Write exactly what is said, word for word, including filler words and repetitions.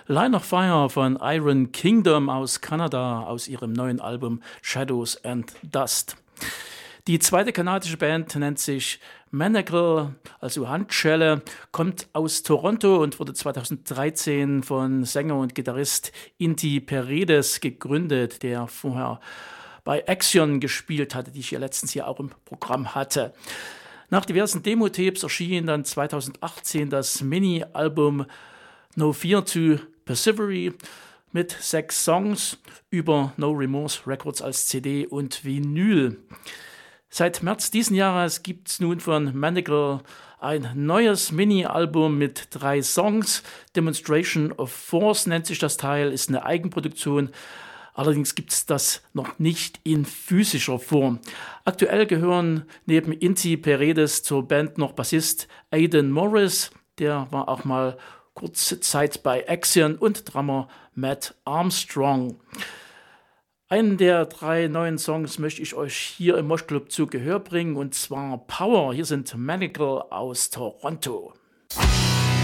Line of Fire von Iron Kingdom aus Kanada aus ihrem neuen Album Shadows and Dust. Die zweite kanadische Band nennt sich Manacle, also Handschelle, kommt aus Toronto und wurde zweitausenddreizehn von Sänger und Gitarrist Inti Paredes gegründet, der vorher bei Axion gespielt hatte, die ich ja letztens hier auch im Programm hatte. Nach diversen Demo-Tapes erschien dann zweitausendachtzehn das Mini-Album No Fear to Persevere mit sechs Songs über No Remorse Records als C D und Vinyl. Seit März diesen Jahres gibt es nun von Manacle ein neues Mini-Album mit drei Songs. Demonstration of Force nennt sich das Teil, ist eine Eigenproduktion. Allerdings gibt es das noch nicht in physischer Form. Aktuell gehören neben Inti Paredes zur Band noch Bassist Aidan Morris, der war auch mal kurze Zeit bei Axion, und Drummer Matt Armstrong. Einen der drei neuen Songs möchte ich euch hier im Moshclub zu Gehör bringen, und zwar Power. Hier sind Manacle aus Toronto.